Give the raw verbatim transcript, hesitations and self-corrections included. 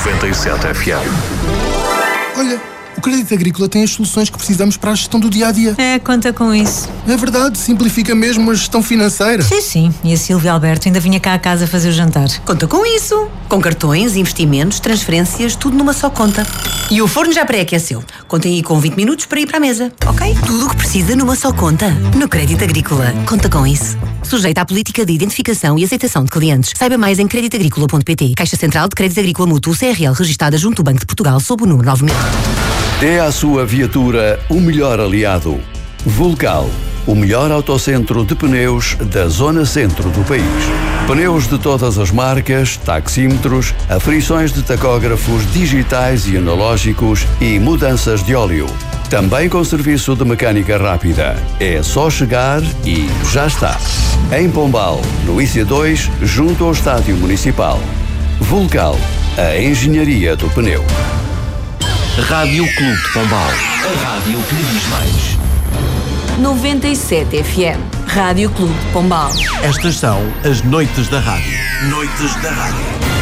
noventa e sete F M. Olha, o Crédito Agrícola tem as soluções que precisamos para a gestão do dia-a-dia. É, conta com isso. É verdade, simplifica mesmo a gestão financeira. Sim, sim. E a Silvia Alberto ainda vinha cá a casa fazer o jantar. Conta com isso. Com cartões, investimentos, transferências, tudo numa só conta. E o forno já pré-aqueceu. Contem aí com vinte minutos para ir para a mesa, ok? Tudo o que precisa numa só conta. No Crédito Agrícola. Conta com isso. Sujeita à política de identificação e aceitação de clientes. Saiba mais em crédito agrícola ponto pt. Caixa Central de Crédito Agrícola Mútuo C R L, registada junto do Banco de Portugal, sob o número nove mil. É a sua viatura o melhor aliado. Vulcal, o melhor autocentro de pneus da zona centro do país. Pneus de todas as marcas, taxímetros, aferições de tacógrafos digitais e analógicos e mudanças de óleo. Também com serviço de mecânica rápida. É só chegar e já está. Em Pombal, no I C dois, junto ao Estádio Municipal. Vulcal, a engenharia do pneu. Rádio Clube de Pombal. A rádio que lhe diz mais. noventa e sete F M. Rádio Clube de Pombal. Estas são as noites da rádio. Noites da Rádio.